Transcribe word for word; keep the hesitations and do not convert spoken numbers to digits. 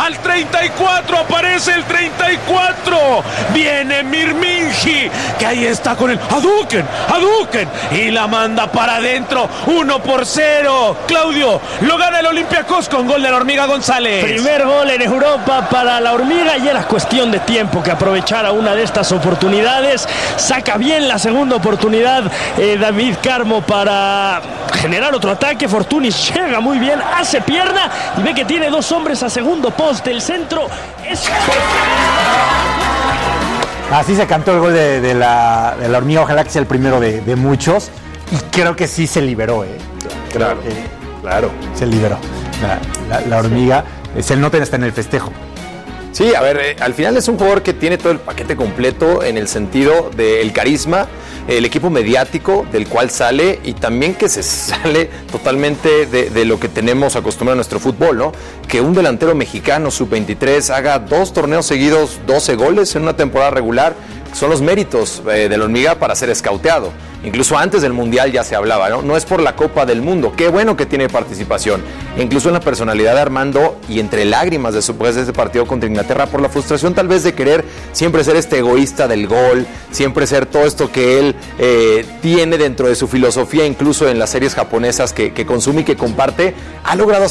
al treinta y cuatro, aparece el treinta y cuatro, viene Mirminji, que ahí está con el Hadouken, Hadouken, y la manda para adentro, uno por cero, Claudio, lo gana el Olympiacos con gol de la Hormiga González. Primer gol en Europa para la Hormiga y era cuestión de tiempo que aprovechara una de estas oportunidades, saca bien la segunda oportunidad eh, David Carmo para generar otro ataque, Fortunis llega muy bien, hace pierna y ve que tiene dos hombres a segundo poste, el centro es... Así se cantó el gol de, de, la, de la Hormiga, ojalá que sea el primero de, de muchos, y creo que sí se liberó, ¿eh? Claro, que claro. Se liberó. La, la, la Hormiga, sí. Se nota está en el festejo. Sí, a ver, eh, al final es un jugador que tiene todo el paquete completo en el sentido del carisma, el equipo mediático del cual sale y también que se sale totalmente de, de lo que tenemos acostumbrado a nuestro fútbol, ¿no? Que un delantero mexicano sub veintitrés haga dos torneos seguidos, doce goles en una temporada regular, son los méritos eh, de la Hormiga para ser escauteado. Incluso antes del Mundial ya se hablaba, ¿no? No es por la Copa del Mundo, qué bueno que tiene participación. E incluso en la personalidad de Armando y entre lágrimas de su pues, de ese partido contra Inglaterra por la frustración tal vez de querer siempre ser este egoísta del gol, siempre ser todo esto que él eh, tiene dentro de su filosofía, incluso en las series japonesas que, que consume y que comparte, ha logrado